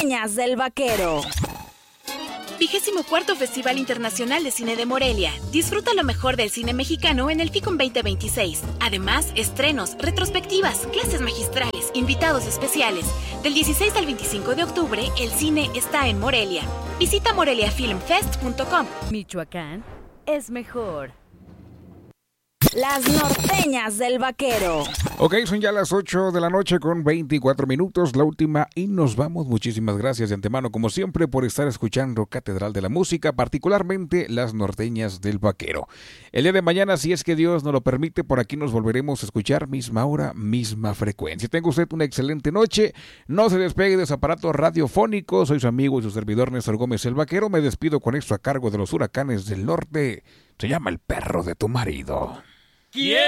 Norteñas del Vaquero. 24º Festival Internacional de Cine de Morelia. Disfruta lo mejor del cine mexicano en el FICUM 2026. Además, estrenos, retrospectivas, clases magistrales, invitados especiales. Del 16 al 25 de octubre, el cine está en Morelia. Visita moreliafilmfest.com. Michoacán es mejor. Las Norteñas del Vaquero. Ok, son ya las 8 de la noche con 24 minutos, la última y nos vamos. Muchísimas gracias de antemano, como siempre, por estar escuchando Catedral de la Música, particularmente Las Norteñas del Vaquero. El día de mañana, si es que Dios nos lo permite, por aquí nos volveremos a escuchar, misma hora, misma frecuencia. Tenga usted una excelente noche, no se despegue de su aparato radiofónico. Soy su amigo y su servidor Néstor Gómez el Vaquero. Me despido con esto a cargo de los huracanes del norte. Se llama El Perro de tu Marido. ¿Quién?